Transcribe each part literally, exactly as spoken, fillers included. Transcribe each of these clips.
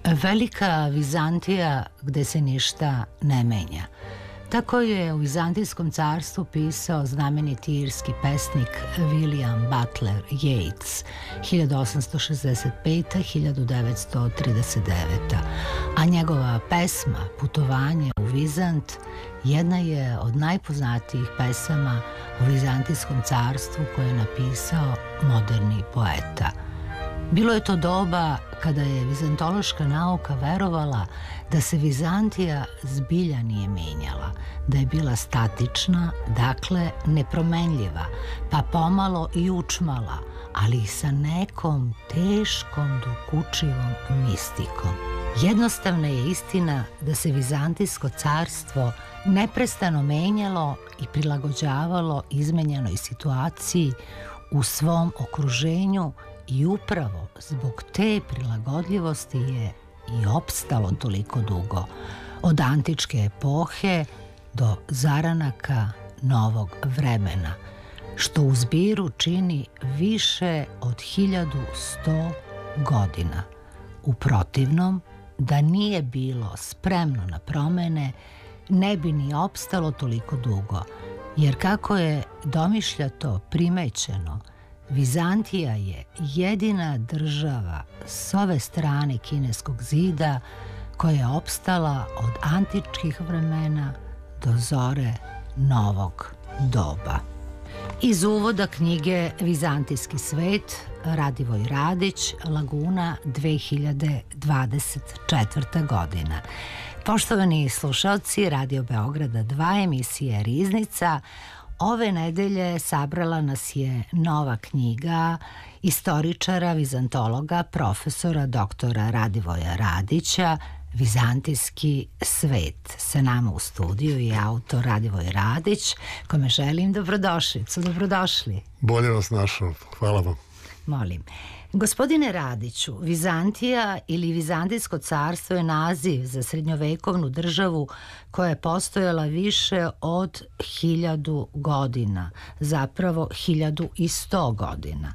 Velika Vizantija gde se ništa ne menja. Tako je u Vizantijskom carstvu pisao znameniti irski pesnik William Butler Yeats hiljadu osamsto šezdeset pete do hiljadu devetsto trideset devete. A njegova pesma Putovanje u Vizant jedna je od najpoznatijih pesama u Vizantijskom carstvu koje je napisao moderni poeta. Bilo je to doba kada je vizantološka nauka verovala da se Vizantija zbilja nije menjala, da je bila statična, dakle nepromenljiva, pa pomalo i učmala, ali i sa nekom teškom, dokučivom mistikom. Jednostavna je istina da se Vizantijsko carstvo neprestano menjalo i prilagođavalo izmenjenoj situaciji u svom okruženju i upravo zbog te prilagodljivosti je i opstalo toliko dugo, od antičke epohe do zaranaka novog vremena, što u zbiru čini više od hiljadu sto godina. U protivnom, da nije bilo spremno na promene, ne bi ni opstalo toliko dugo, jer kako je domišljato primećeno, Vizantija je jedina država s ove strane kineskog zida koja je opstala od antičkih vremena do zore novog doba. Iz uvoda knjige Vizantijski svet, Radivoj Radić, Laguna, dve hiljade dvadeset četvrta. godina. Poštovani slušalci Radio Beograda dva, emisije Riznica, ove nedelje sabrala nas je nova knjiga istoričara, vizantologa, profesora doktora Radivoja Radića, Vizantijski svet. Sa nama u studiju je autor Radivoj Radić, kome želim dobrodošlicu. Dobrodošli. Bolje vas našao. Hvala vam. Molim. Gospodine Radiću, Vizantija ili Vizantijsko carstvo je naziv za srednjovekovnu državu koja je postojala više od hiljadu godina, zapravo hiljadu i sto godina.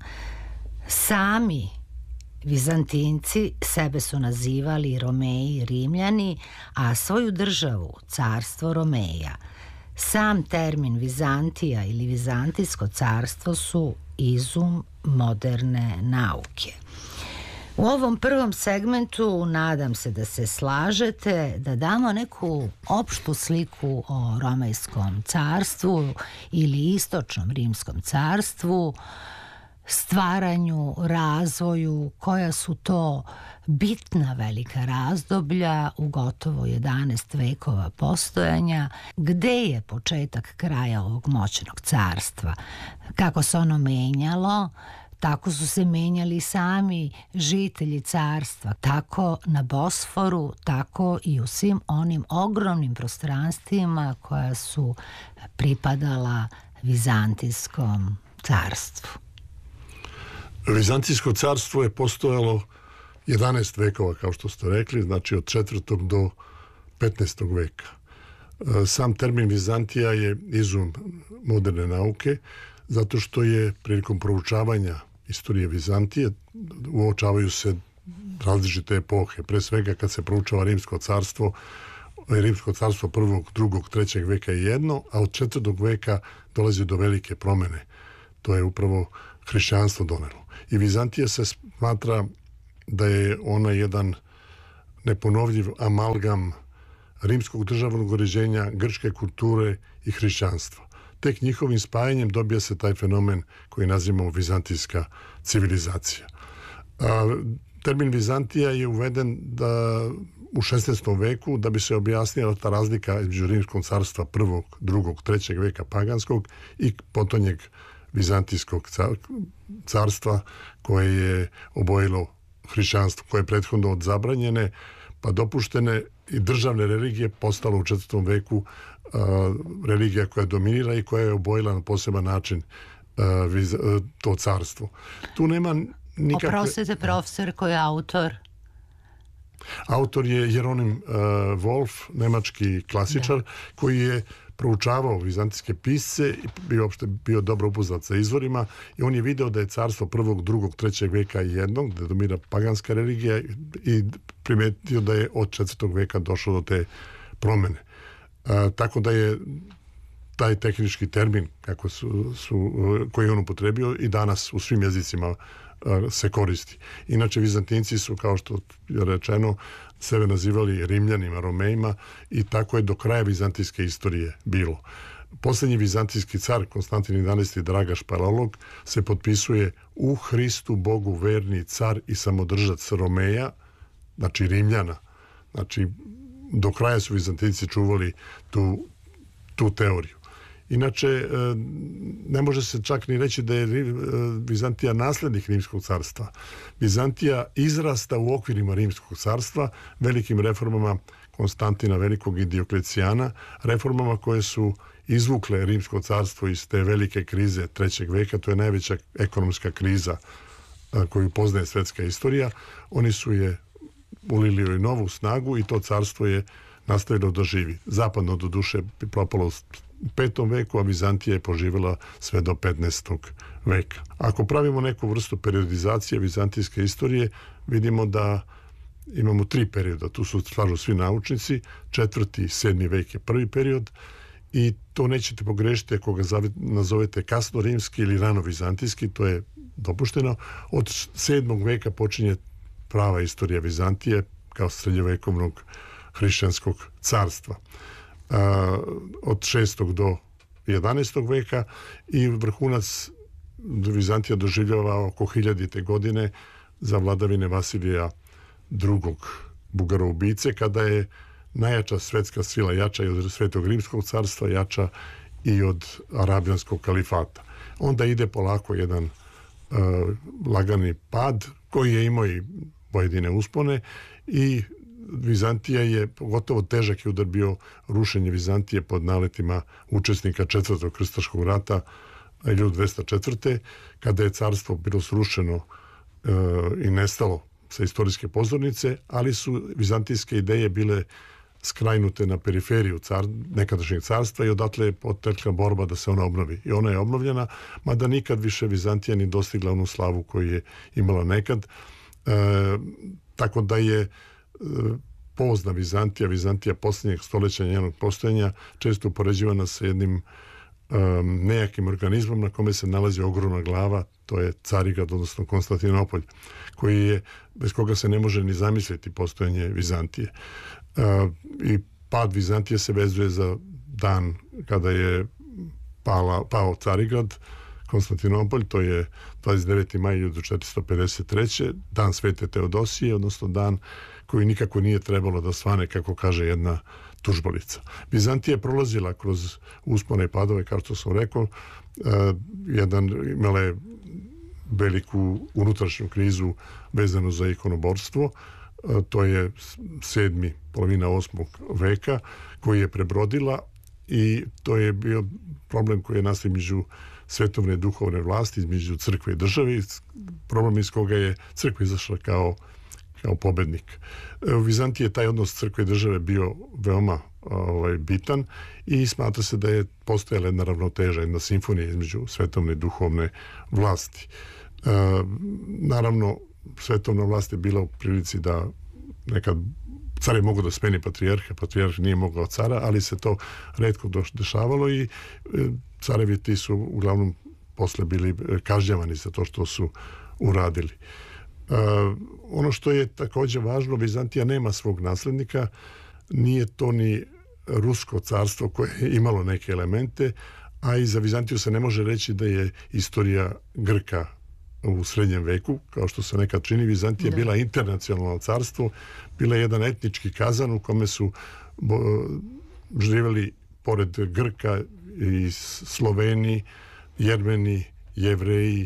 Sami Vizantinci sebe su nazivali Romeji i Rimljani, a svoju državu carstvo Romeja. Sam termin Vizantija ili Vizantijsko carstvo su izum moderne nauke. U ovom prvom segmentu nadam se da se slažete da damo neku opštu sliku o Romejskom carstvu ili Istočnom Rimskom carstvu, stvaranju, razvoju, koja su to bitna velika razdoblja u gotovo jedanaest vekova postojanja, gde je početak kraja ovog moćnog carstva, kako se ono menjalo, tako su se menjali sami žitelji carstva, tako na Bosforu, tako i u svim onim ogromnim prostranstvima koja su pripadala Vizantijskom carstvu. Vizantijsko carstvo je postojalo jedanaest vekova, kao što ste rekli, znači od četvrtog do petnaestog veka. Sam termin Vizantija je izum moderne nauke, zato što je prilikom proučavanja istorije Vizantije uočavaju se različite epohe. Pre svega kad se proučava Rimsko carstvo, Rimsko carstvo prvog, drugog, trećeg veka je jedno, a od četvrtog veka dolazi do velike promene. To je upravo hrišćanstvo donelo. I Vizantija se smatra da je ona jedan neponovljiv amalgam rimskog državnog uređenja, grčke kulture i hrišćanstva. Tek njihovim spajanjem dobija se taj fenomen koji nazivamo vizantijska civilizacija. A, termin Vizantija je uveden da u šesnaestom veku da bi se objasnila ta razlika između Rimskog carstva prvog, drugog, trećeg veka paganskog i potonjeg Vizantijskog carstva koje je obojilo hrišćanstvo, koje je prethodno od zabranjene pa dopuštene i državne religije postalo u četvrtom veku a, religija koja dominira i koja je obojila na poseban način a, viz, a, to carstvo. Tu nema nikakve... Oprostite, profesor, koji je autor? Autor je Jeronim uh, Wolf, nemački klasičar, da. koji je proučavao vizantijske pisce i bio uopšte bio dobro upoznat sa izvorima i on je video da je carstvo prvog, drugog, trećeg veka jednog, da domira paganska religija i primetio da je od četvrtog veka došlo do te promene. A, tako da je taj tehnički termin kako su, su, koji je on upotrebio i danas u svim jezicima se koristi. Inače, Vizantinci su, kao što je rečeno, sebe nazivali Rimljanima, Romejima i tako je do kraja vizantijske istorije bilo. Posljednji vizantijski car, Konstantin jedanaesti Dragaš Palaiolog, se potpisuje u Hristu Bogu verni car i samodržac Romeja, znači Rimljana. Znači, do kraja su Vizantinci čuvali tu, tu teoriju. Inače, ne može se čak ni reći da je Vizantija naslednik Rimskog carstva. Vizantija izrasta u okvirima Rimskog carstva velikim reformama Konstantina Velikog i Dioklecijana, reformama koje su izvukle Rimsko carstvo iz te velike krize trećeg veka, to je najveća ekonomska kriza koju poznaje svetska istorija. Oni su je ulili joj novu snagu i to carstvo je nastavilo da živi. Zapadno do duše propalo u petom veku, a Vizantija je poživjela sve do petnaestog veka. Ako pravimo neku vrstu periodizacije vizantijske istorije, vidimo da imamo tri perioda. Tu su slažu svi naučnici. Četvrti i sedmi vek je prvi period i to nećete pogrešiti ako ga nazovete kasno rimski ili rano vizantijski, to je dopušteno. Od sedmog veka počinje prava istorija Vizantije kao srednjovekovnog hrišćanskog carstva. Uh, od šestog do jedanaestog veka i vrhunac Vizantija doživljava oko hiljadite godine za vladavine Vasilija drugog Bugaroubice, kada je najjača svetska sila, jača i od Svetog Rimskog carstva, jača i od Arabijanskog kalifata. Onda ide polako jedan uh, lagani pad koji je imao i pojedine uspone i Vizantija je, pogotovo težak je udar bio rušenje Vizantije pod naletima učesnika četvrtog krstaškog rata hiljadu dvesta četvrte. kada je carstvo bilo srušeno e, i nestalo sa istorijske pozornice, ali su vizantijske ideje bile skrajnute na periferiju car, nekadašnjeg carstva i odatle je potekla borba da se ona obnovi. I ona je obnovljena, mada nikad više Vizantija ni dostigla onu slavu koju je imala nekad. E, tako da je e, pozna Vizantija, Vizantija posljednjeg stoljeća njenog postojanja, često upoređivana sa jednim um, nejakim organizmom na kome se nalazi ogromna glava, to je Carigrad, odnosno Konstantinopolj, koji je, bez koga se ne može ni zamisliti postojanje Vizantije. Uh, I pad Vizantije se vezuje za dan kada je pala, pao Carigrad, Konstantinopolj, to je dvadeset deveti maj hiljadu četiristo pedeset treće. dan Svete Teodosije, odnosno dan koji nikako nije trebalo da svane, kako kaže jedna tužbolica. Vizantija je prolazila kroz uspone i padove, kao što sam rekao. Uh, jedan, imala je veliku unutrašnju krizu vezanu za ikonoborstvo. Uh, to je sedmi, polovina osmog veka, koji je prebrodila i to je bio problem koji je nastao među svetovne duhovne vlasti, između crkve i države, problem iz koga je crkva izašla kao, kao pobednik. U Vizantiji je taj odnos crkve i države bio veoma ovaj, bitan i smatra se da je postojala jedna ravnoteža, jedna simfonija između svetovne duhovne vlasti. E, naravno, svetovna vlast je bila u prilici da nekad car je mogao da smeni patrijarha, patrijarh nije mogao cara, ali se to retko dešavalo i carevi ti su uglavnom posle bili kažnjavani za to što su uradili. Uh, ono što je također važno, Vizantija nema svog naslednika, nije to ni Rusko carstvo koje je imalo neke elemente, a i za Vizantiju se ne može reći da je istorija Grka u srednjem veku, kao što se nekad čini. Vizantija je bila internacionalno carstvo, bila je jedan etnički kazan u kome su bo, živjeli pored Grka i Sloveni, Jermeni, Jevreji,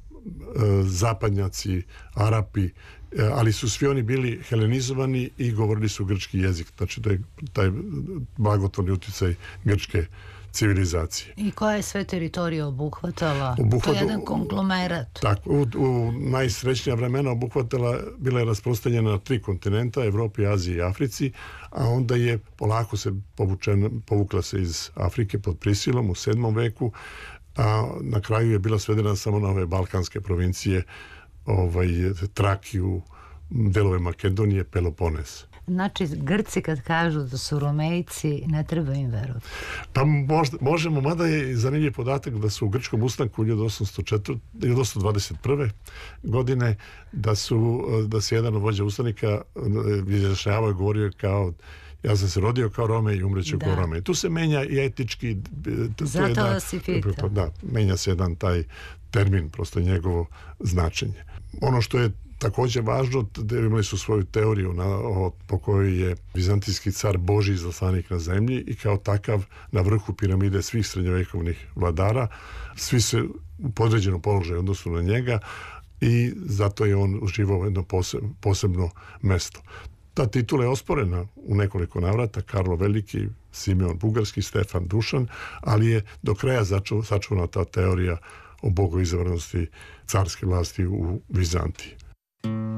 Zapadnjaci, Arapi, ali su svi oni bili helenizovani i govorili su grčki jezik. Znači da je taj blagotvorni utjecaj grčke civilizacije. I koja je sve teritorija obuhvatala? Obuhvat- To je jedan konglomerat. Tako, u, u najsrećnija vremena obuhvatala, bila je rasprostranjena na tri kontinenta, Evropi, Aziji i Africi, a onda je polako se povučena, povukla se iz Afrike pod prisilom u sedmom veku, a na kraju je bila svedena samo na ove balkanske provincije, ovaj, Trakiju, delove Makedonije, Pelopones. Znači, Grci kad kažu da su Romejci, ne treba im verovati. Pa možda, možemo, mada je zanimljiv podatak da su u grčkom ustanku hiljadu osamsto dvadeset prve. godine da su da se jedan od vođa ustanika izjašnjavao i govorio kao ja sam se rodio kao Rome i umreću kao Rome. Tu se menja i etički... To, Zato to je vas i pitam. Da, menja se jedan taj termin, prosto njegovo značenje. Ono što je također važno, da imali su svoju teoriju na, o, po kojoj je vizantijski car Božji izaslanik na zemlji i kao takav na vrhu piramide svih srednjovekovnih vladara, svi se u podređenom položaju odnosu na njega i zato je on uživao jedno posebno mesto. Ta titula je osporena u nekoliko navrata, Karlo Veliki, Simeon Bugarski, Stefan Dušan, ali je do kraja sačuvana ta teorija o bogoizabranosti carske vlasti u Vizantiji.